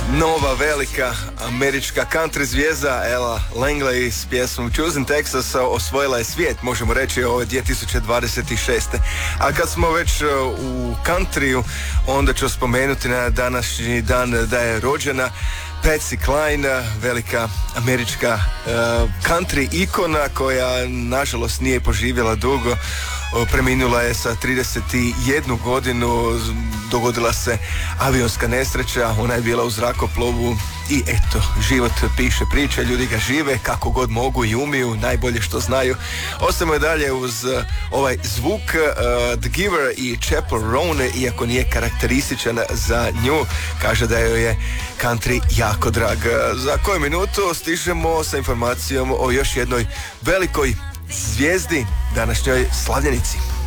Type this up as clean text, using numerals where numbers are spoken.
Nova velika američka country zvijezda Ella Langley s pjesmom Choosing Texas osvojila je svijet, možemo reći, ovo 2026. A kad smo već u countryu, onda ću spomenuti na današnji dan da je rođena Patsy Cline, velika američka country ikona koja nažalost nije poživjela dugo. Preminula je sa 31 godinu, dogodila se avionska nesreća, ona je bila u zrakoplovu i eto, život piše priče, ljudi ga žive kako god mogu i umiju, najbolje što znaju. Ostajemo dalje uz ovaj zvuk The Giver i Chappell Roan, iako nije karakterističan za nju, kaže da joj je country jako drag. Za koju minutu stižemo sa informacijom o još jednoj velikoj zvijezdi, današnjoj slavljenici.